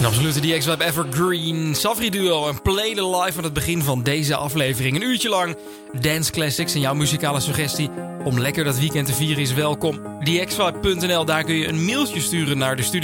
Absoluut, die X-Vibe Evergreen. Safri Duo en Play the Live aan het begin van deze aflevering. Een uurtje lang dance classics en jouw muzikale suggestie om lekker dat weekend te vieren is welkom. DXvibe.nl, daar kun je een mailtje sturen naar de studio.